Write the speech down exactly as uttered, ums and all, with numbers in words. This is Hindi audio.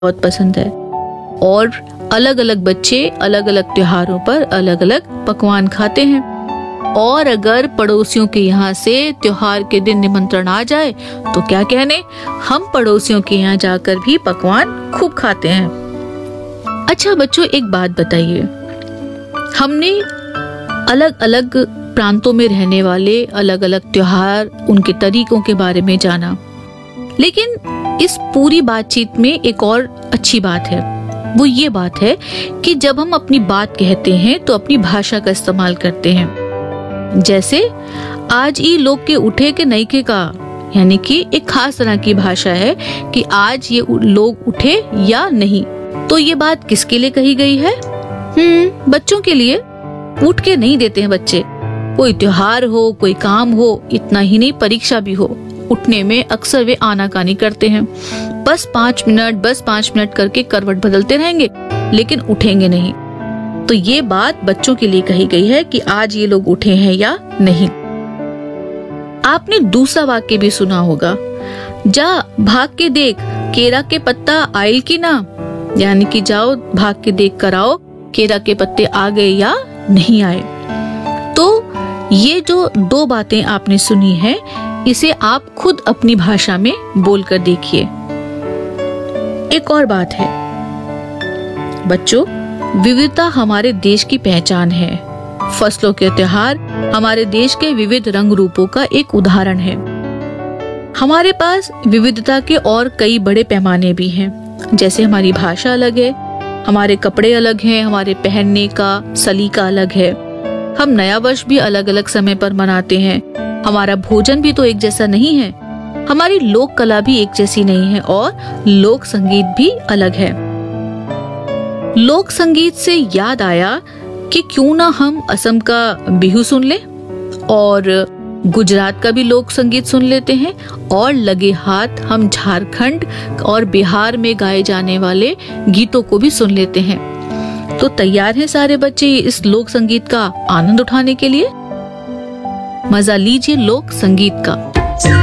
बहुत पसंद है और अलग अलग बच्चे अलग अलग त्योहारों पर अलग अलग पकवान खाते हैं। और अगर पड़ोसियों के यहाँ से त्योहार के दिन निमंत्रण आ जाए तो क्या कहने, हम पड़ोसियों के यहाँ जाकर भी पकवान खूब खाते हैं। अच्छा बच्चों, एक बात बताइए, हमने अलग अलग प्रांतों में रहने वाले अलग अलग त्योहार, उनके तरीकों के बारे में जाना, लेकिन इस पूरी बातचीत में एक और अच्छी बात है। वो ये बात है कि जब हम अपनी बात कहते हैं तो अपनी भाषा का इस्तेमाल करते हैं। जैसे आज ई लोग के उठे के नहीं के का, यानी कि एक खास तरह की भाषा है कि आज ये लोग उठे या नहीं। तो ये बात किसके लिए कही गई है? हम्म बच्चों के लिए। उठ के नहीं देते हैं बच्चे, कोई त्योहार हो, कोई काम हो, इतना ही नहीं परीक्षा भी हो, उठने में अक्सर वे आनाकानी करते हैं। बस पांच मिनट बस पांच मिनट करके करवट बदलते रहेंगे लेकिन उठेंगे नहीं। तो ये बात बच्चों के लिए कही गई है कि आज ये लोग उठे हैं या नहीं। आपने दूसरा वाक्य भी सुना होगा, जा भाग के देख केरा के पत्ता आयल की ना, यानी कि जाओ भाग के देख कर आओ केरा के पत्ते आ गए या नहीं आए। तो ये जो दो बातें आपने सुनी है, इसे आप खुद अपनी भाषा में बोलकर देखिए। एक और बात है बच्चों, विविधता हमारे देश की पहचान है। फसलों के त्योहार हमारे देश के विविध रंग रूपों का एक उदाहरण है। हमारे पास विविधता के और कई बड़े पैमाने भी हैं, जैसे हमारी भाषा अलग है, हमारे कपड़े अलग हैं, हमारे पहनने का सलीका अलग है, हम नया वर्ष भी अलग अलग समय पर मनाते हैं, हमारा भोजन भी तो एक जैसा नहीं है, हमारी लोक कला भी एक जैसी नहीं है और लोक संगीत भी अलग है। लोक संगीत से याद आया कि क्यों ना हम असम का बिहू सुन ले और गुजरात का भी लोक संगीत सुन लेते हैं, और लगे हाथ हम झारखंड और बिहार में गाए जाने वाले गीतों को भी सुन लेते हैं। तो तैयार हैं सारे बच्चे इस लोक संगीत का आनंद उठाने के लिए? मजा लीजिए लोक संगीत का।